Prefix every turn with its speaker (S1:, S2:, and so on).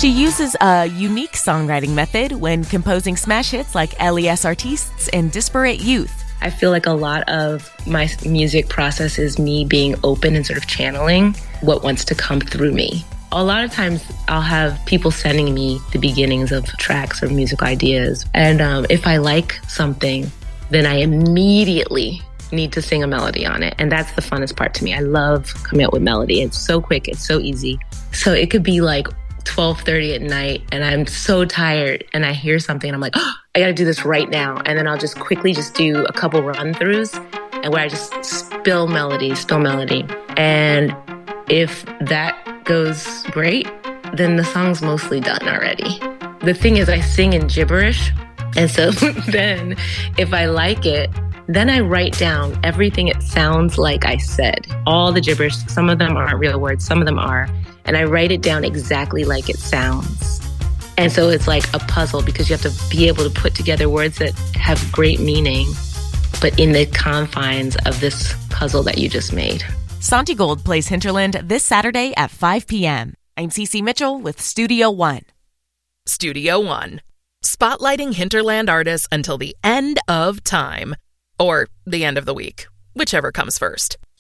S1: She uses a unique songwriting method when composing smash hits like Les Artistes and Disparate Youth.
S2: I feel like a lot of my music process is me being open and sort of channeling what wants to come through me. A lot of times I'll have people sending me the beginnings of tracks or musical ideas. And if I like something, then I immediately need to sing a melody on it. And that's the funnest part to me. I love coming up with melody. It's so quick. It's so easy. So it could be like 12:30 at night and I'm so tired and I hear something and I'm like, oh, I got to do this right now. And then I'll just quickly just do a couple run throughs and where I just spill melody. And if that goes great, then the song's mostly done already. The thing is I sing in gibberish. And so then if I like it, then I write down everything it sounds like I said. All the gibberish, some of them aren't real words, some of them are. And I write it down exactly like it sounds. And so it's like a puzzle because you have to be able to put together words that have great meaning, but in the confines of this puzzle that you just made.
S1: Santi Gold plays Hinterland this Saturday at 5 p.m. I'm Cece Mitchell with Studio One.
S3: Studio One, spotlighting Hinterland artists until the end of time. Or the end of the week, whichever comes first.